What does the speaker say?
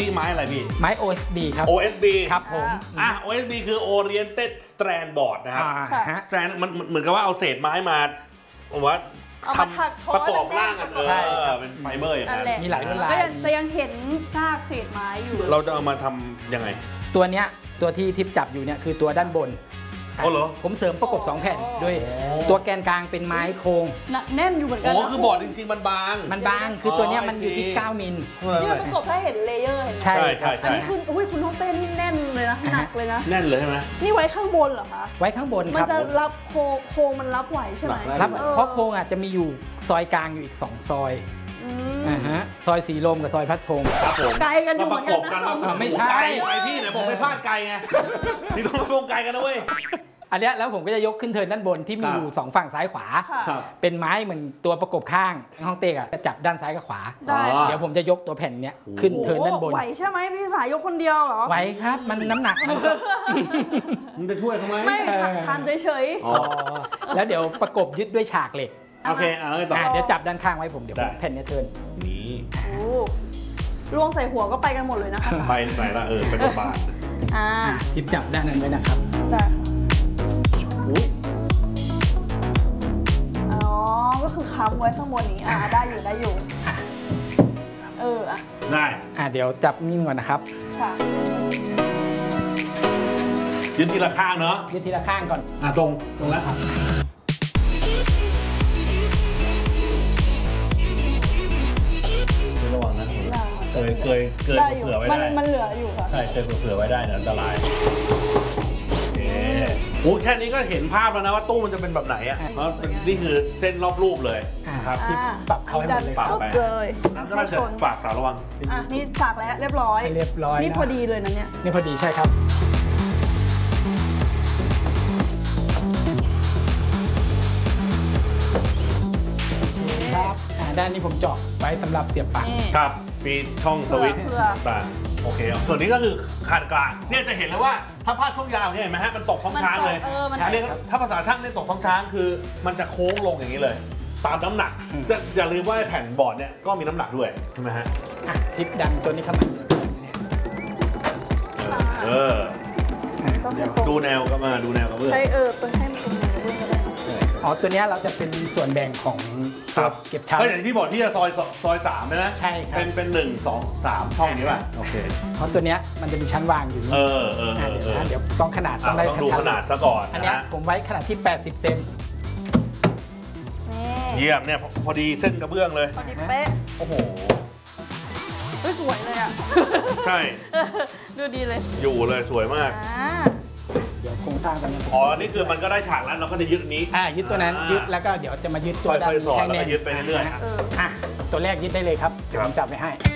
นี่ไม้อะไรพี่ไม้ OSB ครับ OSB ครับผม OSB คือ Oriented Strand Board นะครับ Strand มันเหมือนกับว่าเอาเศษไม้มาว่าทำประกอบร่างกันเป็นไฟเบอร์อย่างนั้นมีหลายลวดลายแต่ยังเห็นซากเศษไม้อยู่เราจะเอามาทำยังไงตัวเนี้ยตัวที่ทิปจับอยู่เนี่ยคือตัวด้านบนเหรอผมเสริมประกบ2แผ่นด้วยตัวแกนกลางเป็นไม้โครงแน่นอยู่เหมือนกันคือบอร์ดจริงๆมันบางคือตัวเนี้ยมันอยู่ที่9มิลนี่มันประกบถ้าเห็นเลเยอร์ใช่อันนี้คุณห้องเต้นนี่แน่นเลยนะหนักเลยนะแน่นเลยใช่ไหมนี่ไว้ข้างบนเหรอคะไว้ข้างบนครับมันจะรับโครงมันรับไหวใช่ไหมรับเพราะโครงอาจจะมีอยู่ซอยกลางอยู่อีก2ซอยซอยสีลมกับซอยพัดพงศ์ครับผมไกลกันอยู่เหมือนกันนะไม่ใช่ไกลพี่ไหนบอกไม่พลาดไกลไงนี่ต้องลงไกลกันนะเว้ยอันนี้แล้วผมก็จะยกขึ้นเทิร์นด้านบนที่มีอยู่2ฝั่งซ้ายขวาเป็นไม้เหมือนตัวประกบข้างห้องเต้จะจับด้านซ้ายกับขวาเดี๋ยวผมจะยกตัวแผ่นเนี้ยขึ้นเทิร์นด้านบนไหวใช่ไหมพี่สายยกคนเดียวเหรอไหวครับมันน้ำหนักมึงจะช่วยเขาไหมไม่ทำเฉยๆแล้วเดี๋ยวประกบยึดด้วยฉากเหล็กโอเคต่อเดี๋ยวจับด้านข้างไว้ผมเดี๋ยวแผ่นนี้เทิร์นนี่ล่วงใส่หัวก็ไปกันหมดเลยนะคะไปไหนละเป็นกระบาดทิปจับด้านนั้นไว้นะครับก็คือค้ำไว้ข้างบนนี้ได้อยู่ได้เดี๋ยวจับนิ่งก่อนนะครับยึดทีละข้างเนาะยึดทีละข้างก่อนตรงแล้วครับระวังนะเคยเผื่อไว้ได้มันเหลืออยู่ค่ะใช่เคยเผื่อไว้ได้นะอันตรายแค่นี้ก็เห็นภาพแล้วนะว่าตู้มันจะเป็นแบบไหนเพราะนี่คือเส้นรอบรูปเลยครับที่ปรับเข้าให้หมดเลยปรับไปนั่นก็จะฝากสาวระวังนี่ฝากแล้วเรียบร้อยนี่พอดีเลยนะเนี่ยนี่พอดีใช่ครับด้านนี้ผมเจาะไว้สำหรับเสียบปลั๊กครับมีช่องสวิตช์ต่างโอเคส่วนนี้ก็คือขนาดกลางเนี่ยจะเห็นเลยว่าถ้าพาดช่วงยาวเนี่ยเห็นไหมฮะมันตกท้องช้างเลยถ้าภาษาช่างเรียกตกท้องช้างคือมันจะโค้งลงอย่างนี้เลยตามน้ำหนักอย่าลืมว่าแผ่นบอร์ดเนี่ยก็มีน้ำหนักด้วยใช่ไหมฮะทิปดันตัวนี้เข้ามาดูแนวก็มาดูแนวก็เพื่อใช่เปิดให้มันตรงนี้ด้วยก็ได้ตัวนี้เราจะเป็นส่วนแบ่งของเก็บชั้นก็อย่างที่บอกที่จะซอย3ใช่ไหมใช่ครับเป็น1 2 3ช่องนี้ป่ะโอเคเพราะตัวเนี้ยมันจะมีชั้นวางอยู่นี่เดี๋ยวต้องขนาดต้องดูขนาดซะก่อนอันนี้ผมไว้ขนาดที่80 เซนเยี่ยมเนี่ยพอดีเส้นกระเบื้องเลยพอดีเป๊ะโอ้โหสวยเลยใช่ดูดีเลยอยู่เลยสวยมากเดี๋ยวโครงสร้างตรงนี้นี่คือมันก็ได้ฉากแล้วเราก็จะยึดนี้ยึดตัวนั้นยึดแล้วก็เดี๋ยวจะมายึดตัวด้านให้แน่นยึดไปเรื่อยตัวแรกยึดได้เลยครับเดี๋ยวผมจับไว้ให้